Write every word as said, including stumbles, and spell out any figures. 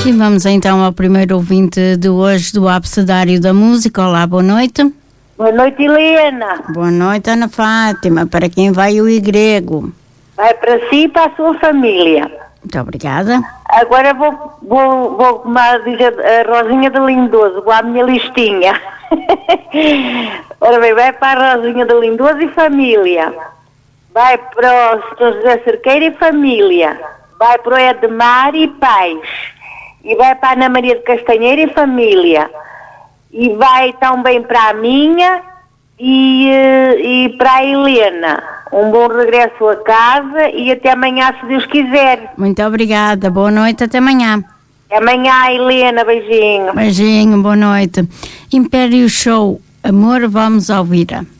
E vamos então ao primeiro ouvinte de hoje do Abecedário da Música. Olá, boa noite. Boa noite, Helena. Boa noite, Ana Fátima. Para quem vai o grego? Vai para si e para a sua família. Muito obrigada. Agora vou, vou, vou como dizer, a Rosinha de Lindoso, vou à minha listinha. Ora bem, vai para a Rosinha de Lindoso e família. Vai para o São José Cerqueira e família. Vai para o Edmar e pais. E vai para a Ana Maria de Castanheira e família. E vai também para a minha e, e para a Helena. Um bom regresso a casa e até amanhã, se Deus quiser. Muito obrigada. Boa noite, até amanhã. Até amanhã, Helena. Beijinho. Beijinho, boa noite. Império Show, amor, vamos ouvir.